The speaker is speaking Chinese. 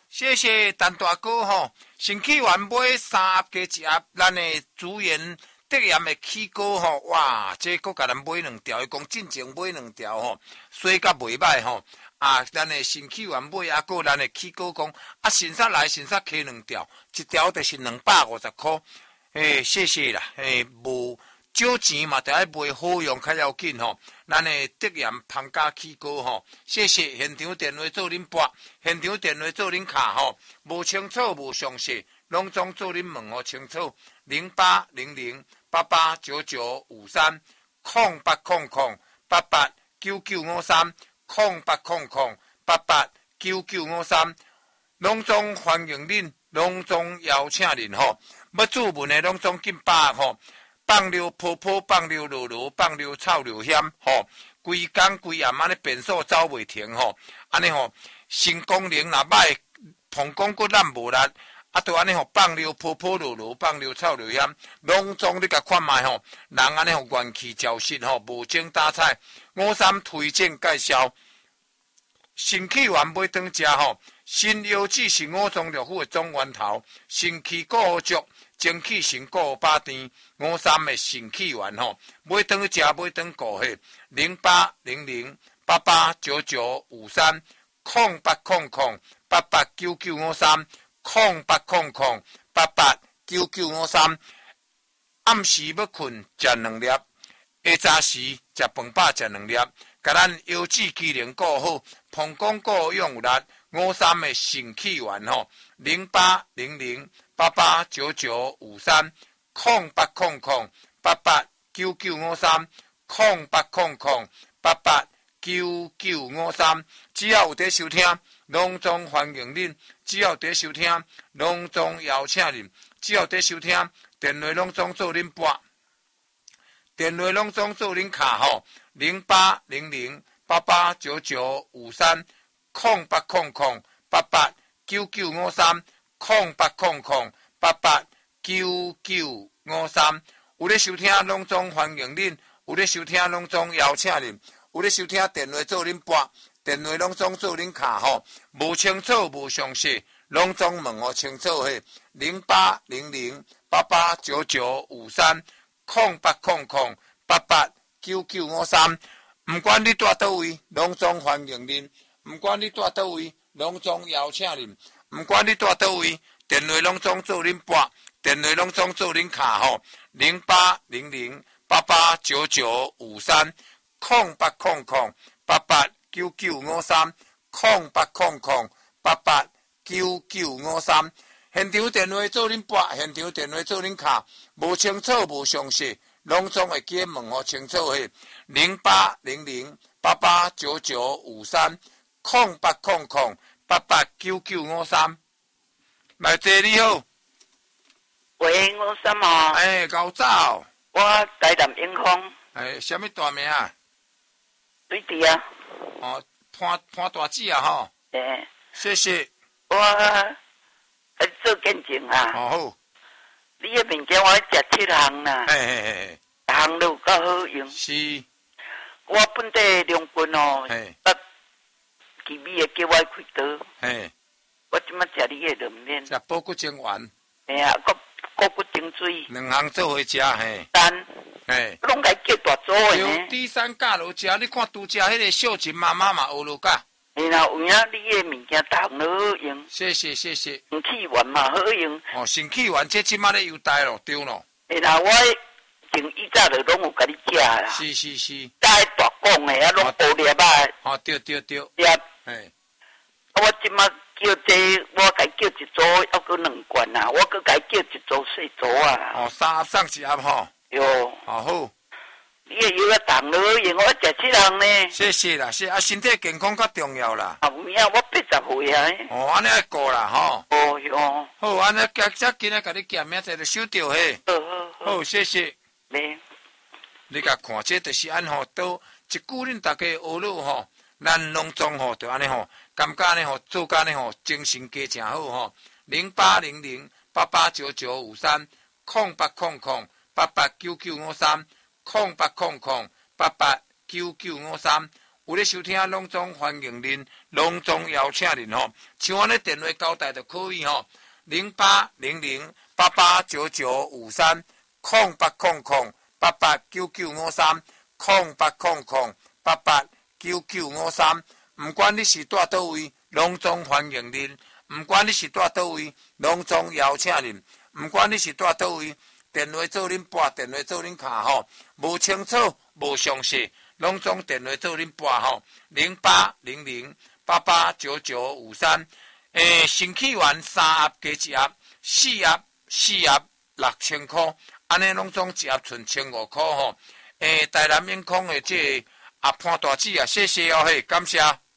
谢谢陈大哥吼，身体完买3盒加1盒，咱的资源得盐的起锅吼，哇，这搁甲咱买2条，伊讲进前买2条吼，水甲袂歹吼。啊，咱的身体完买啊，搁咱的起锅讲啊，新煞来新煞开2条，一条就是250块。谢谢啦，无少钱嘛，就爱买好用较要紧吼。咱的德盐芳加起锅吼，谢谢现场电话做恁拨，现场电话做恁卡吼，无清楚无详细，拢总做恁问吼清楚。0800889953 0800889953 0800889953，拢总欢迎恁，拢总邀请恁吼。要注文的拢总紧把吼。放流婆婆，放流罗罗，放流臭流险吼，规工规暗安尼变数走袂停吼，安尼吼，成功能若歹，膀胱骨咱无力，啊，就安尼吼，放流婆婆罗罗，放流臭流险，拢总你甲看卖吼，人安尼吼元气照实吼，无精打采。53推荐介绍，身体完买当食吼，新腰子是5种六虎的总源头，身体顾好足。精气神顾饱甜，53的肾气丸吼，买当食买当顾迄0800889953 0800889953 0800889953，暗时要困食2粒，下早时食饭饱食2粒，甲咱腰子机能顾好，膀胱顾好用有力，53的肾气丸吼，0800889953 0800889953 0800889953，只要有在收听，拢总欢迎恁；只要有在收听，拢总邀请恁；只要有在收听，电话拢总做恁拨，电话拢总做恁卡吼，0800889953 0800889953 0800889953，有咧收听拢总欢迎恁，有咧收听拢总邀请恁，有咧收听电话做恁拨，电话拢总做恁卡吼，无清楚无详细，拢总问我清楚嘿，0800889953 0800889953，唔管你住倒位，拢总欢迎恁，唔管你住倒位，拢总邀请恁。唔管你住倒位，电话拢总做恁拨，电话拢总做恁卡吼，0800889953 0800889953 0800889953，现场电话做恁拨，现场电话做恁卡，无清楚无详细，拢总会记问我清楚嘿，0800889953 0800889953，来姐你好， 喂，53哦， 高早， 我台南永丰， 什么大名啊？ 水弟啊， 潘大姐啊吼，谢谢， 我来做见证啊， 好， 你的物件我食7项啦，项都够好用， 是， 我本地良君哦，奇美的叫我开刀，我即马食你的凉面， 食补骨精丸， 骨骨精水 2项做伙食， 蛋，拢该叫大组的呢。 第3价落食，你看拄食迄个秀琴妈妈嘛学落甲。 然后有影你的物件大都好用。谢谢。身气丸嘛好用。 身气丸这即马咧优待咯，对咯。 然后我前以早就拢有甲你食啦。 是。 大大讲的啊，拢乌粒啊。 对。 我即马叫这，我该叫一组，要搁2罐啊，我搁该叫一组细组啊。 3盒送1盒吼。 哟。 好。 你的药啊，重了用，我食7项呢。谢谢啦，身体健康较重要啦。 有影，我80岁啊。 安尼爱顾啦吼。 哟。 好，安尼今仔甲你见面，就收着嘿。好，谢谢。你甲看，这就是安吼，都一句恁大家学了吼，咱拢总吼，就安尼吼，感觉呢吼，做甲呢吼，精神加诚好吼。0800889953 0800889953 0800889953， 有咧收听，拢总欢迎恁，拢总邀请恁吼。像我咧电话交代就可以吼，0800889953，0800889953，唔管你是住倒位，拢总欢迎恁；唔管你是住倒位，拢总邀请恁；唔管你是住倒位，电话做恁拨，电话做恁卡吼，无清楚、无详细，拢总电话做恁拨吼，0800889953。新起完3盒加1盒，4盒6000块，安尼拢总一盒剩1500块吼。台南永康的这阿潘大姐啊，谢谢哦嘿，感谢。